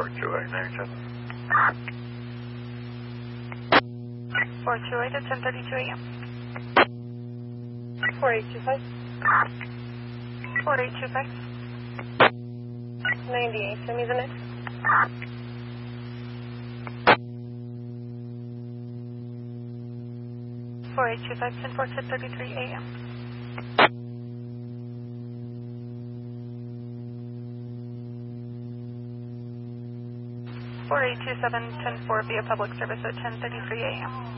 428 428 at 10:32 a.m. 4825. 4825. 98, send me the next. 4825, 10-4, 10:33 a.m. 4827, 10-4 via public service at 10:33 a.m.